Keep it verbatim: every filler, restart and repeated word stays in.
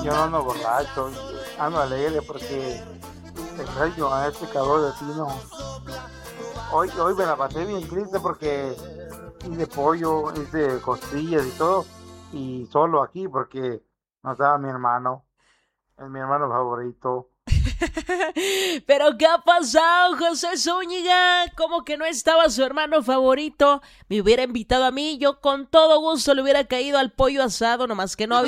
yo no ando borracho, ando alegre porque extraño a este calor de pino. Hoy, hoy me la pasé bien triste porque hice pollo, hice costillas y todo, y solo aquí porque no estaba mi hermano, es mi hermano favorito. Pero ¿qué ha pasado, José Zúñiga? ¿Cómo que no estaba su hermano favorito? Me hubiera invitado a mí, yo con todo gusto le hubiera caído al pollo asado, nomás que no había